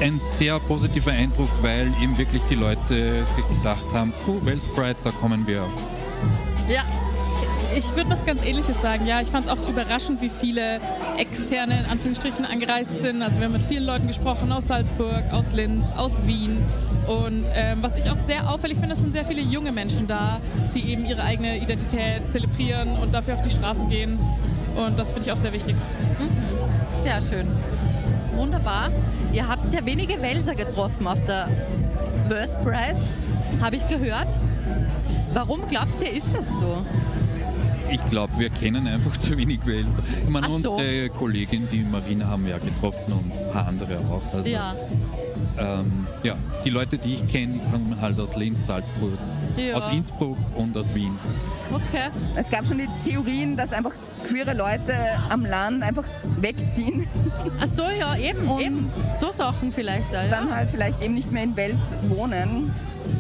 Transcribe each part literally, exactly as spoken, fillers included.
ein sehr positiver Eindruck, weil eben wirklich die Leute sich gedacht haben, puh, Wales Pride, da kommen wir. Ja, ich würde was ganz Ähnliches sagen. Ja, ich fand es auch überraschend, wie viele Externe in Anführungsstrichen angereist sind. Also wir haben mit vielen Leuten gesprochen aus Salzburg, aus Linz, aus Wien. Und ähm, was ich auch sehr auffällig finde, es sind sehr viele junge Menschen da, die eben ihre eigene Identität zelebrieren und dafür auf die Straßen gehen. Und das finde ich auch sehr wichtig. Mhm. Sehr schön. Wunderbar. Ihr habt ja wenige Welser getroffen auf der Wales Pride, habe ich gehört. Warum glaubt ihr, ist das so? Ich glaube, wir kennen einfach zu wenig Wales. Ich meine, Ach so. unsere Kollegin, die Marina, haben wir ja getroffen und ein paar andere auch. Also, Ja. ähm, ja, die Leute, die ich kenne, die kommen halt aus Linz, Salzburg, Ja. aus Innsbruck und aus Wien. Okay. Es gab schon die Theorien, dass einfach queere Leute am Land einfach wegziehen, Ach so, ja, eben, Und eben. So Sachen vielleicht. Ja. dann halt vielleicht eben nicht mehr in Wales wohnen.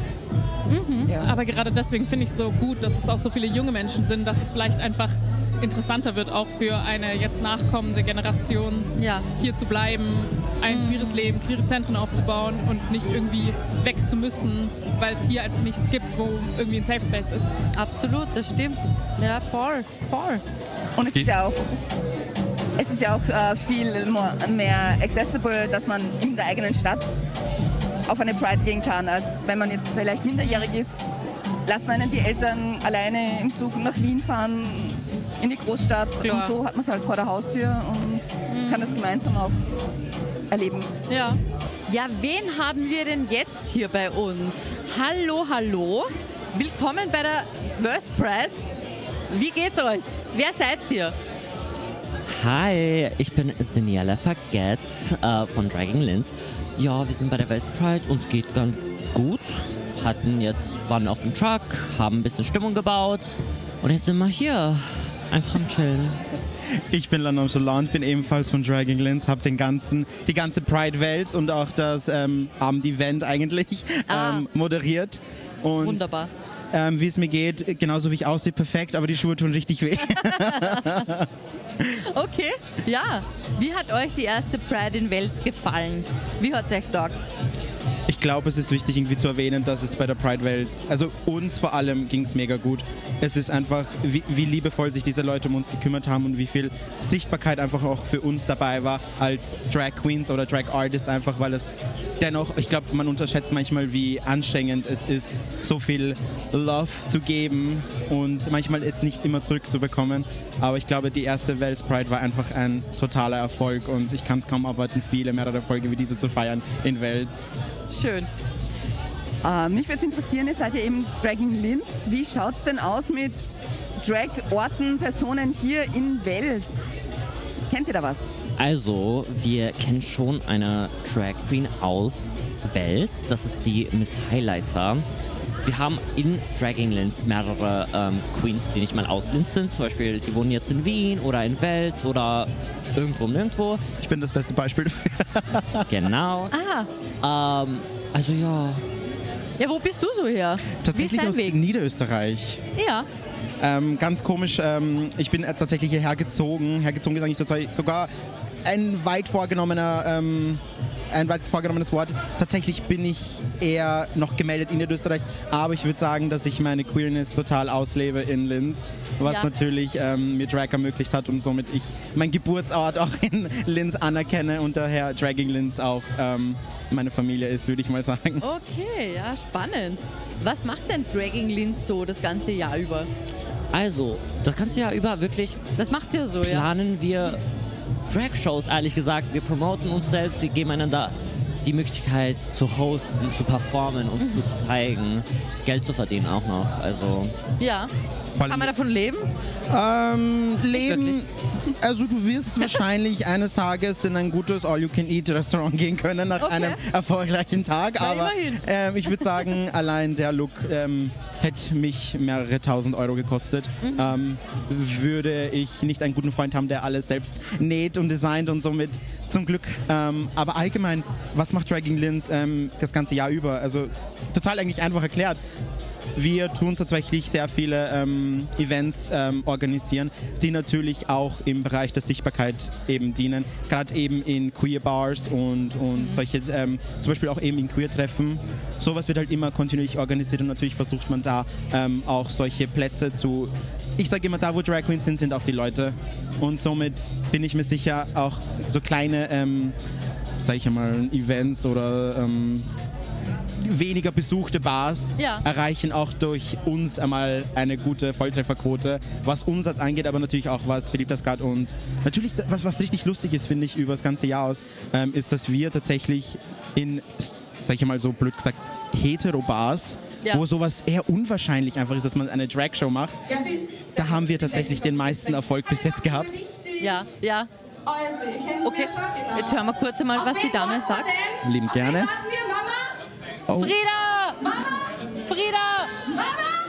Ja. Aber gerade deswegen finde ich es so gut, dass es auch so viele junge Menschen sind, dass es vielleicht einfach interessanter wird, auch für eine jetzt nachkommende Generation Ja. hier zu bleiben, ein queeres Leben, queere Zentren aufzubauen und nicht irgendwie weg zu müssen, weil es hier einfach nichts gibt, wo irgendwie ein Safe Space ist. Absolut, das stimmt. Ja, voll, voll. Und es ist ja auch, es ist ja auch äh, viel more, mehr accessible, dass man in der eigenen Stadt auf eine Pride gehen kann, als wenn man jetzt vielleicht minderjährig ist, lassen einen die Eltern alleine im Zug nach Wien fahren, in die Großstadt. Klar. Und so hat man es halt vor der Haustür und kann das gemeinsam auch erleben. Ja. Ja, wen haben wir denn jetzt hier bei uns? Hallo, hallo. Willkommen bei der Wales Pride. Wie geht's euch? Wer seid ihr? Hi, ich bin Seniela Forget äh, von Dragging Linz. Ja, wir sind bei der Wales Pride, uns geht ganz gut. Hatten jetzt, waren auf dem Truck, haben ein bisschen Stimmung gebaut und jetzt sind wir hier. Einfach am Chillen. Ich bin Landon Solange, bin ebenfalls von Dragging Linz, habe den ganzen, die ganze Pride-Welt und auch das ähm, Abend-Event eigentlich Ah. ähm, moderiert. Und Wunderbar. ähm, wie es mir geht, genauso wie ich aussehe, perfekt, aber die Schuhe tun richtig weh. Okay, ja. Wie hat euch die erste Pride in Wales gefallen? Wie hat es euch gedacht? Ich glaube, es ist wichtig irgendwie zu erwähnen, dass es bei der Pride Wales, also uns vor allem ging es mega gut. Es ist einfach, wie, wie liebevoll sich diese Leute um uns gekümmert haben und wie viel Sichtbarkeit einfach auch für uns dabei war als Drag Queens oder Drag Artists, einfach weil es dennoch, ich glaube, man unterschätzt manchmal, wie anstrengend es ist, so viel Love zu geben und manchmal es nicht immer zurückzubekommen. Aber ich glaube, die erste Wales Pride war einfach ein totaler Erfolg und ich kann es kaum erwarten, viele mehrere Erfolge wie diese zu feiern in Wales. Schön. Äh, mich würde es interessieren, ihr seid ja eben Dragging Linz. Wie schaut es denn aus mit Drag-Orten, Personen hier in Wales? Kennt ihr da was? Also, wir kennen schon eine Drag Queen aus Wales. Das ist die Miss Highlighter. Wir haben in Dragging Linz mehrere ähm, Queens, die nicht mal aus Linz sind. Zum Beispiel, die wohnen jetzt in Wien oder in Wels oder irgendwo nirgendwo. Ich bin das beste Beispiel dafür. Genau. Ah, Ähm, also ja, ja, wo bist du so her? Tatsächlich Wie ist dein aus Weg? Niederösterreich. Ja. Ähm, ganz komisch, ähm, ich bin äh, tatsächlich hierher gezogen. Hergezogen ist eigentlich sozusagen sogar ein weit vorgenommener, ähm, ein weit vorgenommenes Wort. Tatsächlich bin ich eher noch gemeldet in Niederösterreich, aber ich würde sagen, dass ich meine Queerness total auslebe in Linz, was Ja. natürlich ähm, mir Drag ermöglicht hat und somit ich meinen Geburtsort auch in Linz anerkenne und daher Dragging Linz auch ähm, meine Familie ist, würde ich mal sagen. Okay, ja, spannend. Was macht denn Dragging Linz so das ganze Jahr über? also, das ganze Jahr über wirklich Das macht ihr so, ja? planen wir Drag-Shows, ehrlich gesagt. Wir promoten uns selbst, wir geben einander die Möglichkeit zu hosten, zu performen und zu zeigen, Geld zu verdienen auch noch. Also, Ja. Vor allem- Kann man davon leben? Ähm, Leben, wirklich. also du wirst wahrscheinlich eines Tages in ein gutes All-You-Can-Eat-Restaurant gehen können nach Okay. einem erfolgreichen Tag, Na, aber immerhin. ähm, ich würde sagen, allein der Look ähm, hätte mich mehrere tausend Euro gekostet. Mhm. Ähm, würde ich nicht einen guten Freund haben, der alles selbst näht und designt und somit zum Glück. Ähm, aber allgemein, was was macht Dragging Linz ähm, das ganze Jahr über? Also total eigentlich einfach erklärt. Wir tun tatsächlich sehr viele ähm, Events ähm, organisieren, die natürlich auch im Bereich der Sichtbarkeit eben dienen. Gerade eben in Queer Bars und, und solche, ähm, zum Beispiel auch eben in Queer-Treffen. Sowas wird halt immer kontinuierlich organisiert und natürlich versucht man da ähm, auch solche Plätze zu... Ich sage immer, da wo Drag Queens sind, sind auch die Leute. Und somit bin ich mir sicher, auch so kleine, ähm, sag ich mal, Events oder... Ähm, weniger besuchte Bars ja. erreichen auch durch uns einmal eine gute Volltrefferquote, was Umsatz angeht, aber natürlich auch was Beliebtheitsgrad und natürlich, was, was richtig lustig ist, finde ich, über das ganze Jahr aus, ähm, ist, dass wir tatsächlich in, sag ich mal so blöd gesagt, Hetero-Bars, ja. wo sowas eher unwahrscheinlich einfach ist, dass man eine Drag-Show macht, da haben wir tatsächlich den meisten Erfolg bis jetzt gehabt. Ja, ja. Okay, jetzt hören wir kurz einmal, was die Dame sagt. Lieben gerne. Oh. Frieda! Mama! Frieda! Mama!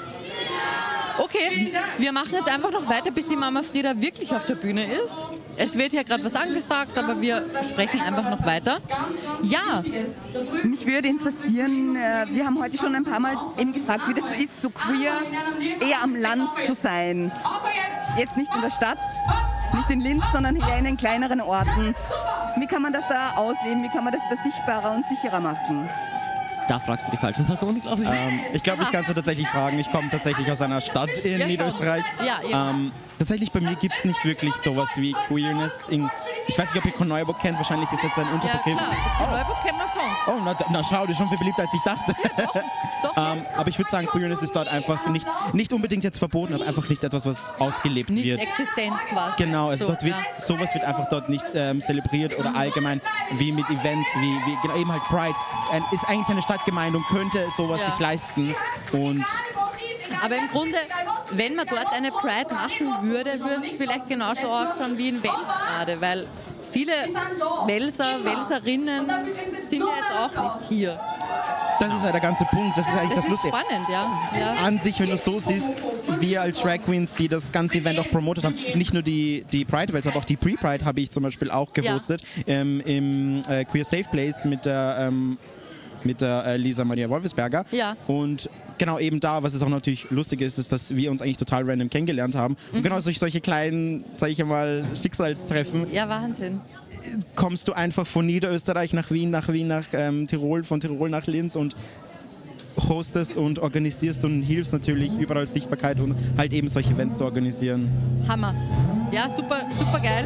Okay, wir machen jetzt einfach noch weiter, bis die Mama Frieda wirklich auf der Bühne ist. Es wird hier gerade was angesagt, aber wir sprechen einfach noch weiter. Ja. Mich würde interessieren, wir haben heute schon ein paar Mal eben gefragt, wie das so ist, so queer eher am Land zu sein. Jetzt nicht in der Stadt, nicht in Linz, sondern hier in den kleineren Orten. Wie kann man das da ausleben? Wie kann man das da sichtbarer und sicherer machen? Da fragst du die falschen Personen, glaube ich. Ähm, ich glaube, ich kann es tatsächlich fragen. Ich komme tatsächlich aus einer Stadt in ja, Niederösterreich. Ja, ähm, tatsächlich bei mir gibt es nicht wirklich sowas wie Queerness. In, ich weiß nicht, ob ihr Korneuburg kennt. Wahrscheinlich ist jetzt ein Unterbegriff. Ja, klar. Korneuburg oh. kennen wir schon. Oh, na, na schau, die ist schon viel beliebter, als ich dachte. Ja, doch, doch, ähm, aber ich würde sagen, Queerness ist dort einfach nicht, nicht unbedingt jetzt verboten, aber einfach nicht etwas, was ausgelebt nicht wird. Nicht existent quasi. Genau, also so, dort wird, ja. sowas wird einfach dort nicht ähm, zelebriert oder allgemein wie mit Events, wie, wie genau, eben halt Pride. Ähm, ist eigentlich eine Stadtgemeinde und könnte sowas ja. sich leisten. Und aber im Grunde, wenn man dort eine Pride machen würde, würde es vielleicht genauso ausschauen wie in Wels gerade, weil viele Welser, Welserinnen sind ja jetzt auch nicht hier. Das ist ja der ganze Punkt, das ist eigentlich das, das Lustige. Spannend, ja. ja. An sich, wenn du so siehst, wir als Drag Queens, die das ganze Event auch promotet haben, nicht nur die, die Pride Wels, aber auch die Pre-Pride habe ich zum Beispiel auch gehostet, ja. ähm, im äh, Queer Safe Place mit der ähm, mit der äh, Lisa Maria Wolfesberger. Ja. Und genau eben da, was es auch natürlich lustig ist, ist, dass wir uns eigentlich total random kennengelernt haben. Mhm. Und genau durch solche kleinen, sage ich mal, Schicksalstreffen. Ja, Wahnsinn. Kommst du einfach von Niederösterreich nach Wien, nach Wien nach ähm, Tirol, von Tirol nach Linz und hostest und organisierst und hilfst natürlich überall Sichtbarkeit und halt eben solche Events zu organisieren. Hammer. Ja, super, super geil.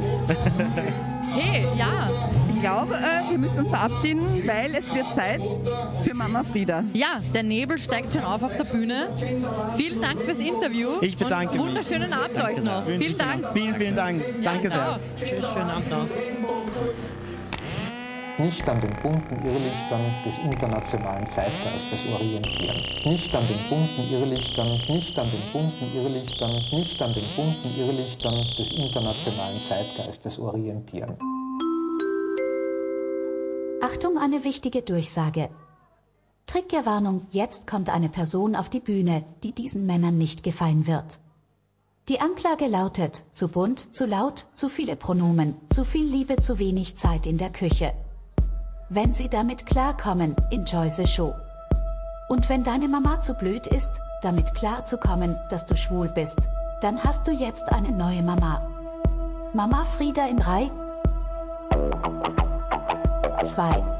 Hey, ja. Ich glaube, äh, wir müssen uns verabschieden, weil es wird Zeit für Mama Frieda. Ja, der Nebel steigt schon auf auf der Bühne. Vielen Dank fürs Interview. Ich bedanke und wunderschönen mich. Abend euch noch. Wünsche Vielen Dank. Noch. Vielen, vielen Dank. Ja, Danke ciao. sehr. Tschüss, schönen Abend noch. Nicht an den bunten Irrlichtern des internationalen Zeitgeistes orientieren. Nicht an den bunten Irrlichtern, nicht an den bunten Irrlichtern, nicht an den bunten Irrlichtern des internationalen Zeitgeistes orientieren. Achtung, eine wichtige Durchsage. Triggerwarnung, jetzt kommt eine Person auf die Bühne, die diesen Männern nicht gefallen wird. Die Anklage lautet, zu bunt, zu laut, zu viele Pronomen, zu viel Liebe, zu wenig Zeit in der Küche. Wenn Sie damit klarkommen, enjoy the show. Und wenn deine Mama zu blöd ist, damit klarzukommen, dass du schwul bist, dann hast du jetzt eine neue Mama. Mama Frieda in drei, zwei,